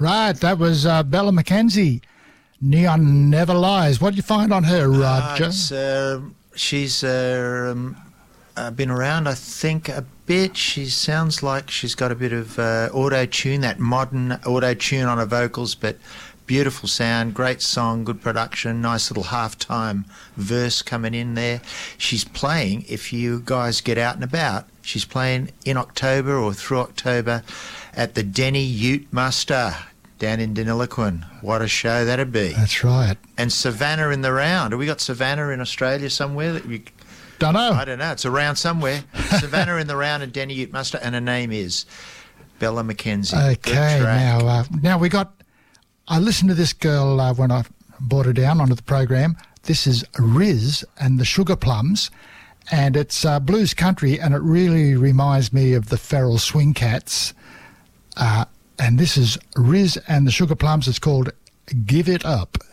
Right, that was Bella McKenzie. Neon Never Lies. What did you find on her, Roger? She's been around, I think, a bit. She sounds like she's got a bit of auto-tune, that modern auto-tune on her vocals, but beautiful sound, great song, good production, nice little halftime verse coming in there. She's playing, if you guys get out and about, she's playing in October or through October at the Denny Ute Muster down in Deniliquin. What a show that'd be. That's right. And Savannah in the Round. Have we got Savannah in Australia somewhere? Don't know. I don't know. It's around somewhere. Savannah in the Round and Denny Ute Muster, and her name is Bella McKenzie. Okay, now we got... I listened to this girl when I brought her down onto the program. This is Riz and the Sugar Plums, and it's blues country, and it really reminds me of the Feral Swing Cats. And this is Riz and the Sugar Plums. It's called Give It Up.